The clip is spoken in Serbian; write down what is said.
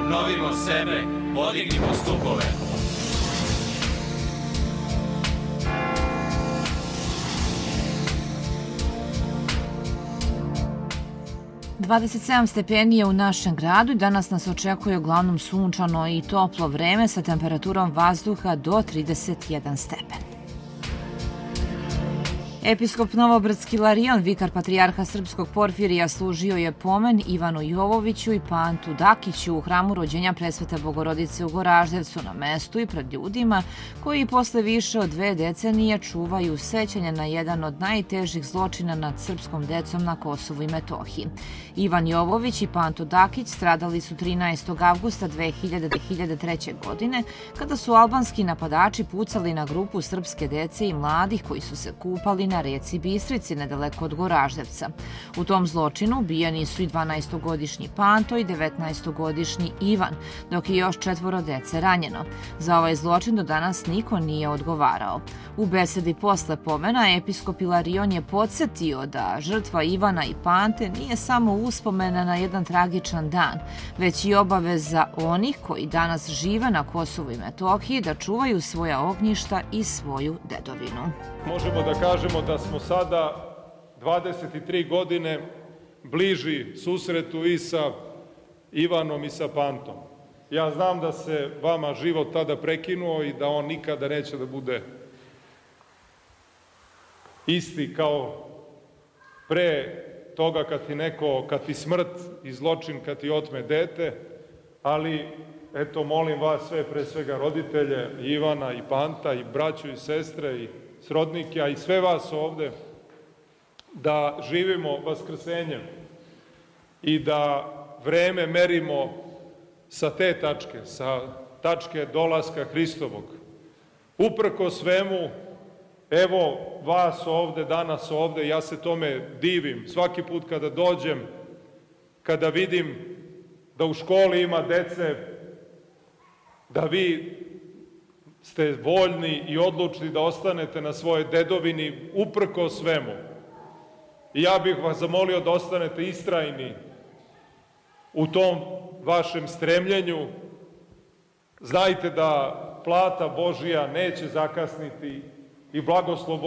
obnovimo sebe, podignimo stupove. Dvadeset 27 stepeni je u našem gradu i danas nas očekuje uglavnom sunčano i toplo vreme sa temperaturom vazduha do 31 stepen. Episkop Novobrdski Ilarion, vikar patrijarha Srpskog Porfirija, služio je pomen Ivanu Jovoviću i Pantu Dakiću u hramu rođenja Presvete Bogorodice u Goraždevcu, na mestu i pred ljudima koji posle više od 2 decenije čuvaju sećanje na jedan od najtežih zločina nad srpskom decom na Kosovu i Metohiji. Ivan Jovović i Panto Dakić stradali su 13. avgusta 2003. godine kada su albanski napadači pucali na grupu srpske dece i mladih koji su se kupali na reci Bistrici, nedaleko od Goraždevca. U tom zločinu ubijeni su i 12-godišnji Panto i 19-godišnji Ivan, dok je još 4 dece ranjeno. Za ovaj zločin do danas niko nije odgovarao. U besedi posle pomena episkop Ilarion je podsjetio da žrtva Ivana i Pante nije samo uspomena na jedan tragičan dan, već i obaveza onih koji danas žive na Kosovu i Metohiji da čuvaju svoja ognjišta i svoju dedovinu. Možemo da kažemo da smo sada 23 godine bliži susretu i sa Ivanom i sa Pantom. Ja znam da se vama život tada prekinuo i da on nikada neće da bude isti kao pre toga kad ti smrt i zločin, kad ti otme dete, ali eto molim vas sve, pre svega roditelje Ivana i Panta i braću i sestre i srodnike, a i sve vas ovde, da živimo vaskrsenjem i da vreme merimo sa te tačke, sa tačke dolaska Hristovog. Uprko svemu, evo vas ovde, danas ovde, ja se tome divim. Svaki put kada dođem, kada vidim da u školi ima dece, da vi ste voljni i odlučni da ostanete na svojoj dedovini uprko svemu. I ja bih vas zamolio da ostanete istrajni u tom vašem stremljenju. Znajte da plata Božija neće zakasniti i blagoslov